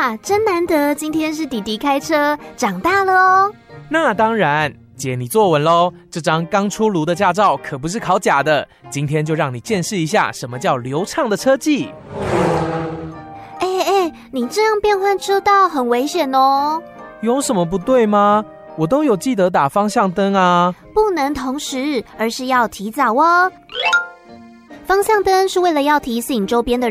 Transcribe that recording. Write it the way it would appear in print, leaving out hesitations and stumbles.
哇，真难得，今天是弟弟开车，长大了哦。 那当然，姐你坐稳咯，这张刚出炉的驾照可不是考假的，今天就让你见识一下什么叫流畅的车技。 你这样变换车道很危险哦。 有什么不对吗？我都有记得打方向灯啊。 不能同时，而是要提早哦。方向灯是为了要提醒周边的